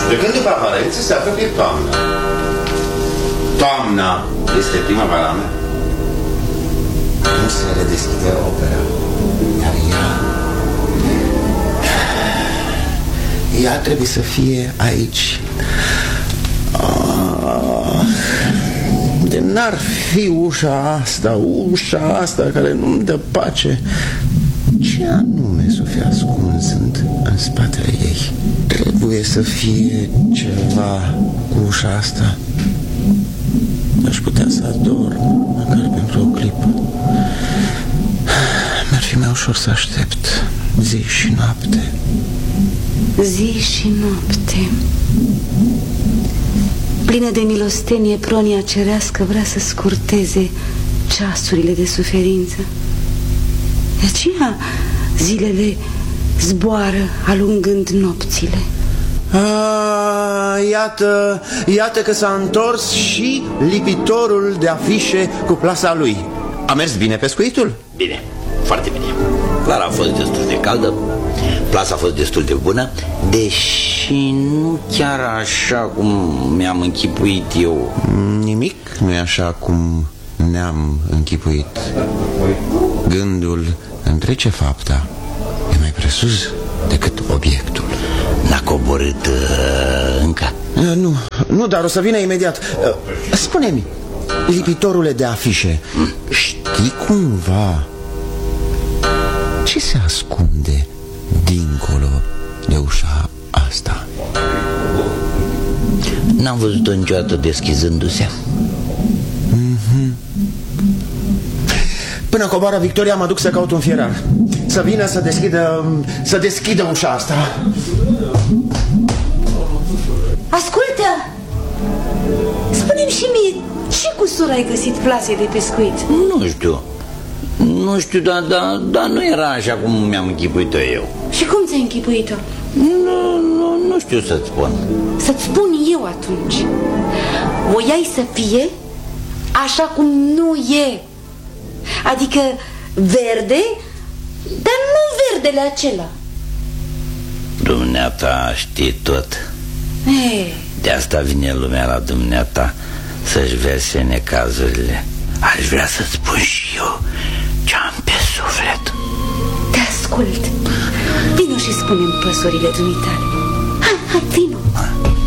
De când după aparență se apropie toamna. Toamna este primăvara mea. Nu se redeschide opera. Iar ea trebuie să fie aici. De n-ar fi ușa asta care nu-mi dă pace. Ce anume s-o fi ascuns în spatele ei? Trebuie să fie ceva cu ușa asta. Aș putea să adorm, măcar pentru o clipă. Mi-ar fi mai ușor să aștept zi și noapte. Zi și noapte. Plină de milostenie, pronia cerească vrea să scurteze ceasurile de suferință. De aceea zilele zboară alungând nopțile. Iată că s-a întors și lipitorul de afișe cu plasa lui. A mers bine pescuitul? Bine, foarte bine. Clara a fost destul de caldă, plasa a fost destul de bună, deși nu chiar așa cum mi-am închipuit eu. Nimic nu e așa cum ne-am închipuit. Gândul întrece fapta. E mai presus decât obiectul. N-a coborât încă? Nu, dar o să vină imediat. Spune-mi, lipitorule de afișe, știi cumva ce se ascunde dincolo de ușa asta? N-am văzut-o niciodată deschizându-se. Până coboară Victoria mă duc să caut un fierar. Să vină să deschidă ușa asta. Ascultă! Spune-mi și mie, ce cusur ai găsit plasei de pescuit? Nu știu, dar nu era așa cum mi-am închipuit-o eu. Și cum ți-ai închipuit-o? Nu știu să-ți spun. Să-ți spun eu atunci. Voiai să fie așa cum nu e. Adică verde, dar nu verdele acela. Dumneata știi tot. De asta vine lumea la dumneata, să-și verse necazurile. Aș vrea să-ți spun și eu ce-am pe suflet. Te ascult. Vino și spune-mi păsurile dumitale. Hai, vino.